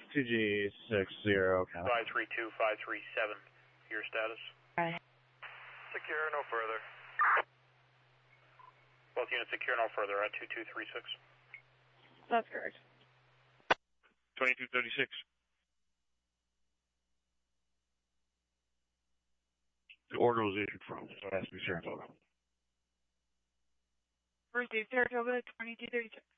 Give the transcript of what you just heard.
2G60, count. 532537, your status? Right. Secure, no further. Both units secure, no further at 2236. That's correct. 2236. The order was issued from, so it has to be Saratoga. Received Saratoga 2236.